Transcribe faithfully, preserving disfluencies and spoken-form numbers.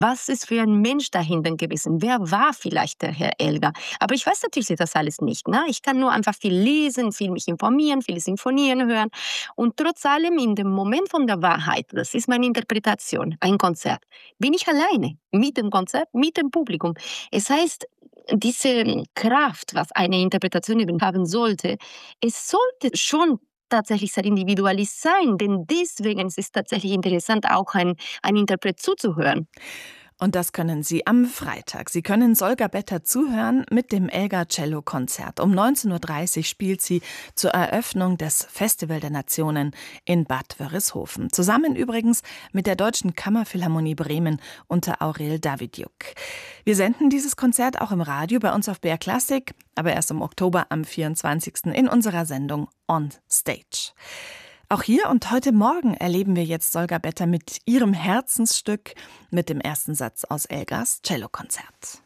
Was ist für ein Mensch dahinter gewesen? Wer war vielleicht der Herr Elgar? Aber ich weiß natürlich das alles nicht. Ne? Ich kann nur einfach viel lesen, viel mich informieren, viele Sinfonien hören. Und trotz allem in dem Moment von der Wahrheit, das ist meine Interpretation, ein Konzert, bin ich alleine mit dem Konzert, mit dem Publikum. Es heißt, diese Kraft, was eine Interpretation eben haben sollte, es sollte schon tatsächlich sehr individualistisch sein, denn deswegen ist es tatsächlich interessant, auch ein, ein Interpret zuzuhören. Und das können Sie am Freitag. Sie können Solga Better zuhören mit dem Elgar Cello Konzert. Um neunzehn Uhr dreißig spielt sie zur Eröffnung des Festival der Nationen in Bad Wörishofen. Zusammen übrigens mit der Deutschen Kammerphilharmonie Bremen unter Aurel Davidiuk. Wir senden dieses Konzert auch im Radio bei uns auf B R Classic, aber erst im Oktober am vierundzwanzigsten in unserer Sendung On Stage. Auch hier und heute Morgen erleben wir jetzt Solga Better mit ihrem Herzensstück, mit dem ersten Satz aus Elgars Cellokonzert.